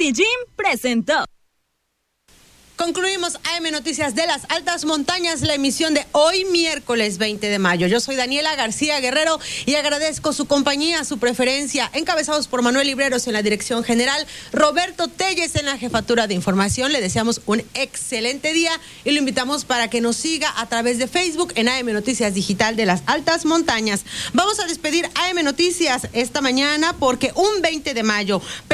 City Gym presentó. Concluimos AM Noticias de las Altas Montañas, la emisión de hoy, miércoles 20 de mayo. Yo soy Daniela García Guerrero y agradezco su compañía, su preferencia, encabezados por Manuel Libreros en la dirección general, Roberto Telles en la jefatura de información. Le deseamos un excelente día y lo invitamos para que nos siga a través de Facebook en AM Noticias Digital de las Altas Montañas. Vamos a despedir AM Noticias esta mañana porque un 20 de mayo...